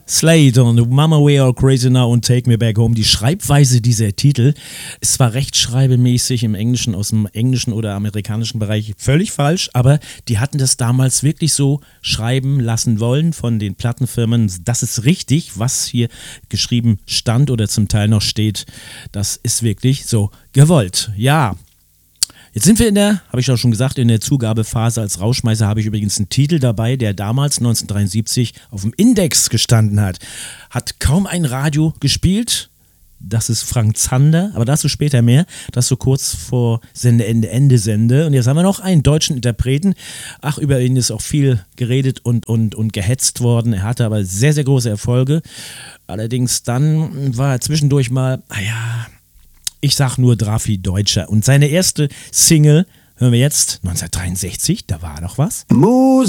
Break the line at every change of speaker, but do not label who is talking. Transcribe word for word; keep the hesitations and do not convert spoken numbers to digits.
Slade und Mama We Are Crazy Now und Take Me Back Home. Die Schreibweise dieser Titel ist zwar rechtschreibemäßig im Englischen, aus dem englischen oder amerikanischen Bereich völlig falsch, aber die hatten das damals wirklich so schreiben lassen wollen von den Plattenfirmen. Das ist richtig, was hier geschrieben stand oder zum Teil noch steht. Das ist wirklich so gewollt. Ja. Jetzt sind wir in der, habe ich auch schon gesagt, in der Zugabephase. Als Rauschmeißer habe ich übrigens einen Titel dabei, der damals neunzehnhundertdreiundsiebzig auf dem Index gestanden hat. Hat kaum ein Radio gespielt. Das ist Frank Zander, aber dazu später mehr. Das so kurz vor Sendeende, Ende Sende. Und jetzt haben wir noch einen deutschen Interpreten. Ach, über ihn ist auch viel geredet und, und, und gehetzt worden. Er hatte aber sehr, sehr große Erfolge. Allerdings dann war er zwischendurch mal, naja... Ich sag nur Drafi Deutscher. Und seine erste Single hören wir jetzt, neunzehnhundertdreiundsechzig, da war noch was. Musik.